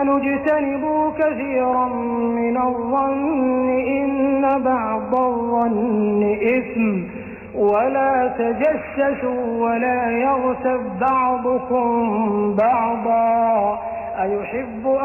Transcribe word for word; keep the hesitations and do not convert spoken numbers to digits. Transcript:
آمنوا اجتنبوا كثيرا من الظن إن بعض الظن إثم ولا تجسسوا ولا يغتب بعضكم بعضا أيحب